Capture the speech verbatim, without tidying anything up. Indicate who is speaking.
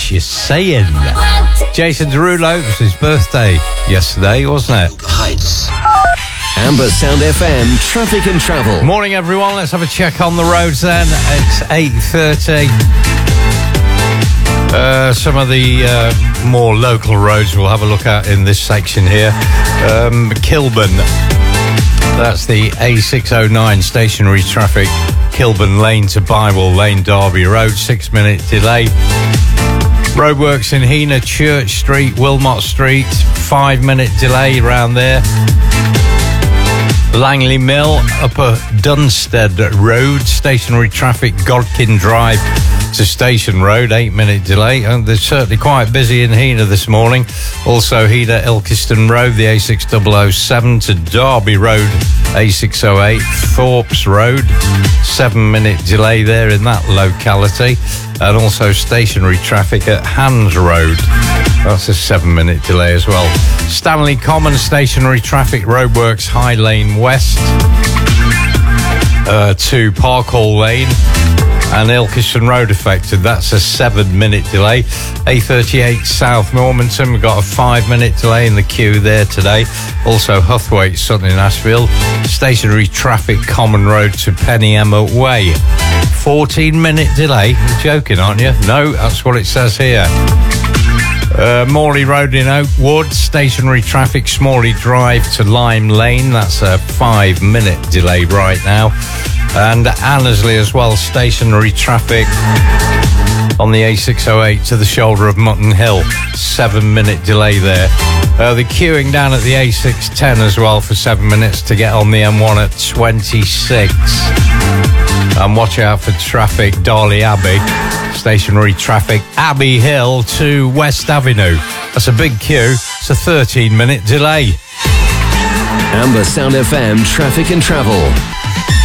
Speaker 1: you saying? Jason Derulo, it was his birthday yesterday, wasn't it?
Speaker 2: Heights. Amber Sound F M, traffic and travel.
Speaker 1: Morning, everyone. Let's have a check on the roads then. It's eight thirty. Uh, some of the uh, more local roads we'll have a look at in this section here. Um, Kilburn. That's the A six oh nine stationary traffic. Kilburn Lane to Bywell Lane, Derby Road. Six minute delay. Roadworks in Hena, Church Street, Wilmot Street. Five minute delay around there. Langley Mill, Upper Dunstead Road, stationary traffic, Godkin Drive to Station Road, eight minute delay. And they're certainly quite busy in Hena this morning. Also Hena, Ilkeston Road, the A six double oh seven to Derby Road, A six oh eight, Thorpes Road, seven minute delay there in that locality. And also stationary traffic at Hands Road. That's a seven minute delay as well. Stanley Common, stationary traffic, roadworks, High Lane West uh, to Parkhall Lane and Ilkeston Road affected. That's a seven minute delay. A thirty-eight South Normanton, we've got a five minute delay in the queue there today. Also Huthwaite, Sutton in Ashfield. Stationary traffic, Common Road to Penny Emma Way. fourteen minute delay. You're joking, aren't you? No, that's what it says here. Uh, Morley Road in Oakwood, stationary traffic, Smalley Drive to Lime Lane. That's a five minute delay right now. And Annesley as well, stationary traffic on the A six oh eight to the shoulder of Mutton Hill. Seven minute delay there. Uh, the queuing down at the A six ten as well for seven minutes to get on the M one at twenty-six. And watch out for traffic, Darley Abbey. Stationary traffic, Abbey Hill to West Avenue. That's a big queue. It's a thirteen minute delay.
Speaker 2: Amber Sound F M, traffic and travel.